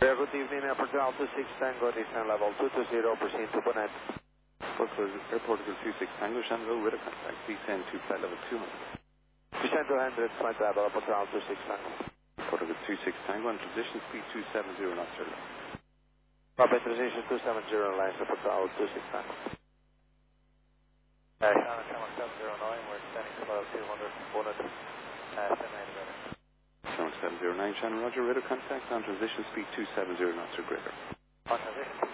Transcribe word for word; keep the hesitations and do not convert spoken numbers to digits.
Very good evening, Airport Ground two six Tango, descent level two two zero, proceed to Bonnet. Airport two six Tango, Shanghai, with a contact, descend to flight level two hundred. Descend two hundred, flight level, Airport Ground two six Tango. Airport two six Tango, and transition speed two seven zero knots or less. Papa transition two seven zero, lines, Airport Ground two six Tango. Uh, Shannon, Channel seven zero nine, we're descending to level two hundred, Bonnet, uh, ten nine zero. Channel seven zero nine, Shannon, Roger, radar contact, on transition speed two seven zero knots or greater. On transition